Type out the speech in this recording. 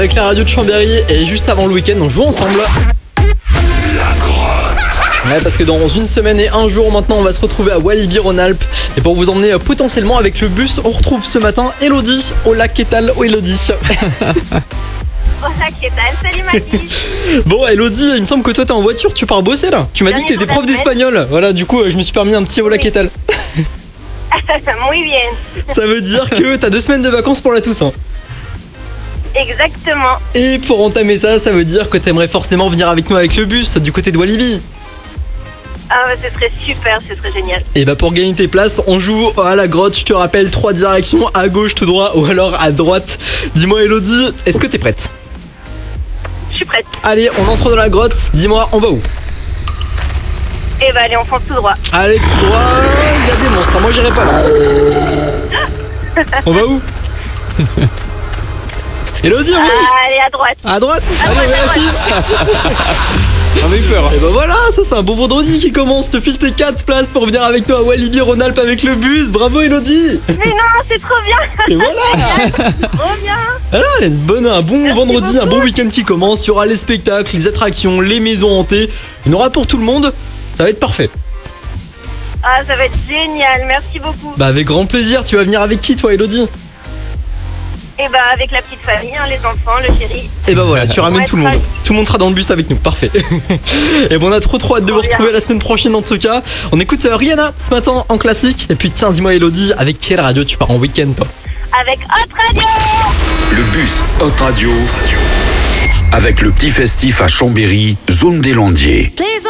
Avec la radio de Chambéry et juste avant le week-end, on joue ensemble. Ouais, parce que dans une semaine et un jour maintenant, on va se retrouver à Walibi-Rhône-Alpes. Et pour vous emmener potentiellement avec le bus, on retrouve ce matin Elodie. Hola, qu'est-ce que Elodie? Hola, qu'est-ce que salut Mathis. Bon, Elodie, il me semble que toi t'es en voiture, tu pars bosser là. Tu m'as dit que t'étais prof d'espagnol. Voilà, du coup, je me suis permis un petit hola, qu'est-ce que Muy bien. Ça veut dire que t'as 2 semaines de vacances pour la Toussaint. Exactement. Et pour entamer ça, ça veut dire que t'aimerais forcément venir avec nous avec le bus du côté de Walibi. Ah bah, ce serait super, ce serait génial. Et bah pour gagner tes places, on joue à la grotte. Je te rappelle 3 directions, à gauche, tout droit ou alors à droite. Dis-moi Elodie, est-ce que t'es prête? Je suis prête. Allez, on entre dans la grotte. Dis-moi, on va où? Et bah allez, on fonce tout droit. Allez, tout droit. Il y a des monstres, moi j'irai pas là. On va où? Elodie, on va où? Allez, à droite. À droite. Allez, on vérifie. On a eu peur. Et bah voilà, ça c'est un beau vendredi qui commence. Je te file tes 4 places pour venir avec toi à Walibi-Rhône-Alpes avec le bus. Bravo Elodie. Mais non, c'est trop bien. Et voilà. Trop bien. Alors, il y a un bon Merci vendredi, un beaucoup. bon week-end qui commence. Il y aura les spectacles, les attractions, les maisons hantées. Il y en aura pour tout le monde. Ça va être parfait. Ah, ça va être génial. Merci beaucoup. Bah avec grand plaisir. Tu vas venir avec qui toi Elodie? Et bah avec la petite famille, hein, les enfants, le chéri. Et bah voilà, tu ramènes Ouais, tout le monde. très- Tout le monde sera dans le bus avec nous, parfait. Et bon, on a trop hâte de vous Trop bien. retrouver la semaine prochaine en tout cas. On écoute Rihanna ce matin en classique. Et puis tiens, dis-moi Elodie, avec quelle radio tu pars en week-end toi? Avec Hot Radio. Le bus Hot Radio avec le petit festif à Chambéry, zone des Landiers.